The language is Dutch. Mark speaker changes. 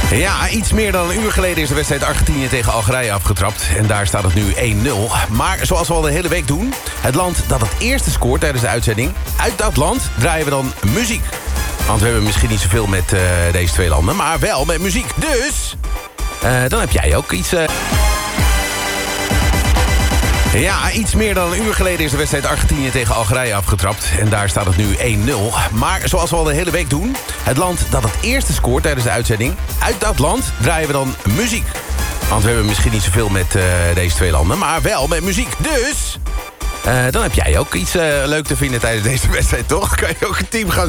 Speaker 1: Ja, iets meer dan een uur geleden is de wedstrijd Argentinië tegen Algerije afgetrapt. En daar staat het nu 1-0. Maar zoals we al de hele week doen, het land dat het eerste scoort tijdens de uitzending, uit dat land draaien we dan muziek. Want we hebben misschien niet zoveel met deze twee landen, maar wel met muziek. Dus, dan heb jij ook iets... Ja, iets meer dan een uur geleden is de wedstrijd Argentinië tegen Algerije afgetrapt. En daar staat het nu 1-0. Maar zoals we al de hele week doen, het land dat het eerste scoort tijdens de uitzending, uit dat land draaien we dan muziek. Want we hebben misschien niet zoveel met deze twee landen, maar wel met muziek. Dus, dan heb jij ook iets leuk te vinden tijdens deze wedstrijd, toch? Kan je ook een team gaan